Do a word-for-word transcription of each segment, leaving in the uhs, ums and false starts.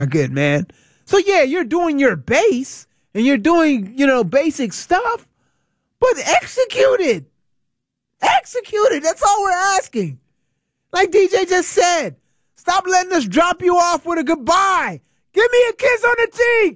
Good, man. So, yeah, you're doing your base and you're doing, you know, basic stuff, but execute it. Execute it. That's all we're asking. Like D J just said, stop letting us drop you off with a goodbye. Give me a kiss on the cheek.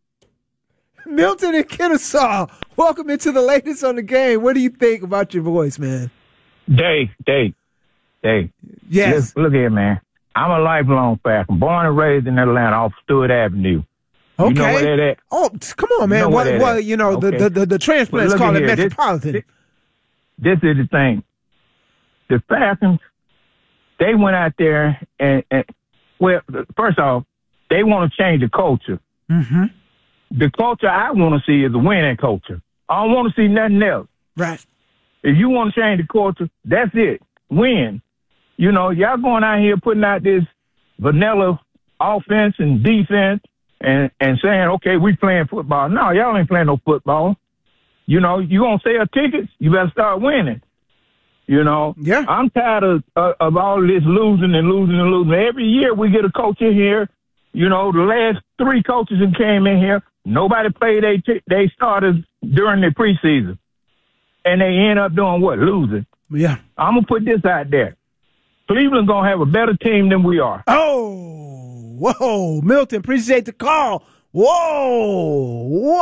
Milton and Kennesaw, welcome into the latest on the game. What do you think about your voice, man? Dave, Dave, Dave. Yes. Look, look here, man. I'm a lifelong Falcon, born and raised in Atlanta off Stewart Avenue. Okay. You know where that at? Oh, come on, man. You know well, where well at? you know, Okay. the, the, the transplants Well, call it here. Metropolitan. This, this, this is the thing. The Falcons, they went out there and, and well, first off, they want to change the culture. Mm-hmm. The culture I want to see is a winning culture. I don't want to see nothing else. Right. If you want to change the culture, that's it. Win. You know, y'all going out here putting out this vanilla offense and defense and, and saying, okay, we playing football. No, y'all ain't playing no football. You know, you going to sell tickets, you better start winning. You know, yeah. I'm tired of, of, of all this losing and losing and losing. Every year we get a coach in here. You know, the last three coaches that came in here, nobody played they t- they starters during the preseason. And they end up doing what? Losing. Yeah. I'm going to put this out there. Cleveland going to have a better team than we are. Oh, whoa. Milton, appreciate the call. Whoa,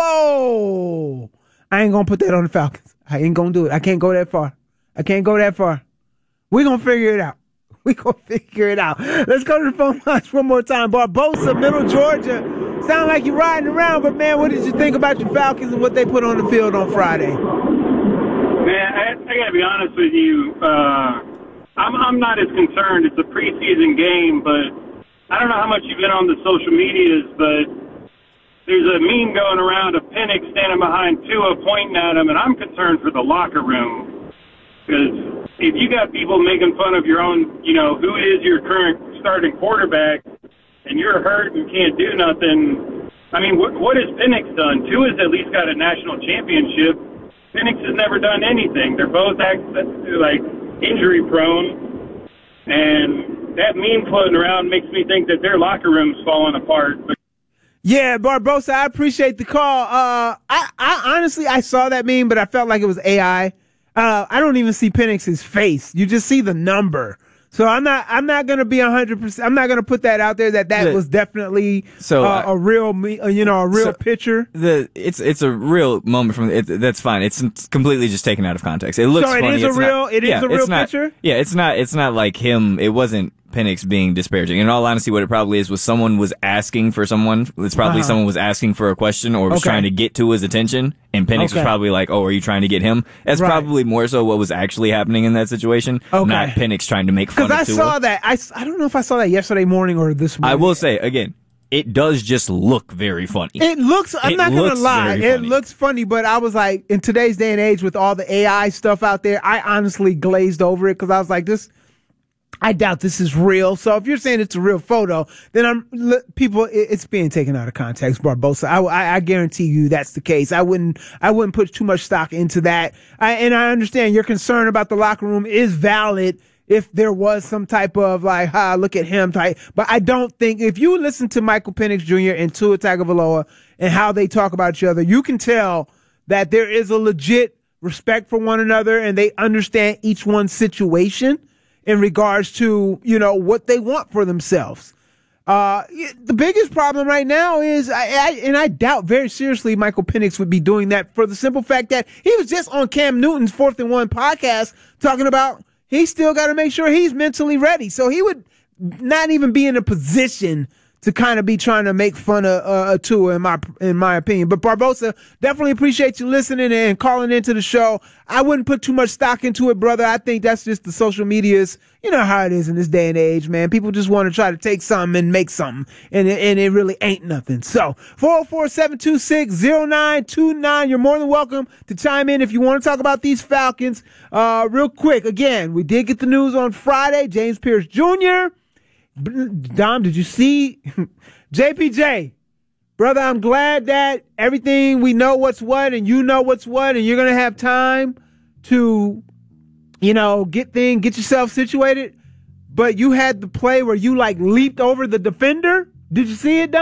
whoa. I ain't going to put that on the Falcons. I ain't going to do it. I can't go that far. I can't go that far. We're going to figure it out. We're going to figure it out. Let's go to the phone lines one more time. Barbosa, Middle Georgia. Sound like you're riding around, but, man, what did you think about your Falcons and what they put on the field on Friday? Man, I, I got to be honest with you. Uh, I'm, I'm not as concerned. It's a preseason game, but I don't know how much you've been on the social medias, but there's a meme going around of Penix standing behind Tua pointing at him, and I'm concerned for the locker room. Because if you got people making fun of your own, you know, who is your current starting quarterback, and you're hurt and can't do nothing, I mean, what, what has Penix done? Tua's at least got a national championship. Penix has never done anything. They're both, like, injury-prone, and that meme floating around makes me think that their locker room's falling apart. But yeah, Barbosa, I appreciate the call. Uh, I, I honestly, I saw that meme, but I felt like it was A I. Uh, I don't even see Penix's face. You just see the number. So I'm not, I'm not going to be a hundred percent. I'm not going to put that out there that that the, was definitely so, uh, uh, a real, you know, a real so picture. The it's it's a real moment from it. That's fine. It's completely just taken out of context. It looks so it funny. is a it's real, not, it is yeah, a real it's not, picture. Yeah, it's not. It's not like him. It wasn't Penix being disparaging. In all honesty, what it probably is was someone was asking for someone. It's probably Uh-huh. someone was asking for a question or was Okay. trying to get to his attention, and Penix Okay. was probably like, "Oh, are you trying to get him?" That's Right. probably more so what was actually happening in that situation, Okay. not Penix trying to make fun Because of I Tua. saw that. I, I don't know if I saw that yesterday morning or this morning. I will say again, it does just look very funny. It looks, I'm It not going to looks lie, very it funny. looks funny, but I was like, in today's day and age with all the A I stuff out there, I honestly glazed over it because I was like, this, I doubt this is real. So if you're saying it's a real photo, then I'm people. It's being taken out of context, Barbosa. I, I, I guarantee you that's the case. I wouldn't. I wouldn't put too much stock into that. I, and I understand your concern about the locker room is valid. If there was some type of like, ah, look at him type, but I don't think if you listen to Michael Penix Junior and Tua Tagovailoa and how they talk about each other, you can tell that there is a legit respect for one another and they understand each one's situation in regards to, you know, what they want for themselves. Uh, the biggest problem right now is, I, I, and I doubt very seriously Michael Penix would be doing that for the simple fact that he was just on Cam Newton's Fourth and One podcast talking about he still got to make sure he's mentally ready. So he would not even be in a position to kind of be trying to make fun of uh, Tua, in my in my opinion. But Barbosa, definitely appreciate you listening and calling into the show. I wouldn't put too much stock into it, brother. I think that's just the social medias. You know how it is in this day and age, man. People just want to try to take something and make something, and it, and it really ain't nothing. So, four oh four, seven two six, zero nine two nine. You're more than welcome to chime in if you want to talk about these Falcons. Uh, real quick, again, we did get the news on Friday. James Pierce Junior Dom, did you see J P J? Brother, I'm glad that everything, we know what's what and you know what's what, and you're going to have time to, you know, get thing, get yourself situated. But you had the play where you like leaped over the defender. Did you see it, Don?